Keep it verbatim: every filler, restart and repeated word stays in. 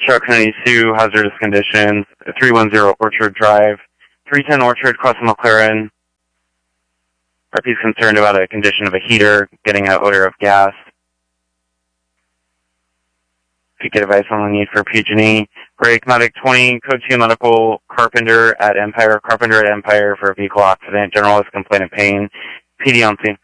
Chuck Honey Sue, hazardous conditions, three one zero Orchard Drive, three ten Orchard, cross McLaren. R P is concerned about a condition of a heater, getting an odor of gas. If you get advice on the need for P G and E. Break, Medic twenty, Code two Medical, Carpenter at Empire, Carpenter at Empire for a vehicle accident, generalist complaint of pain, P D on scene.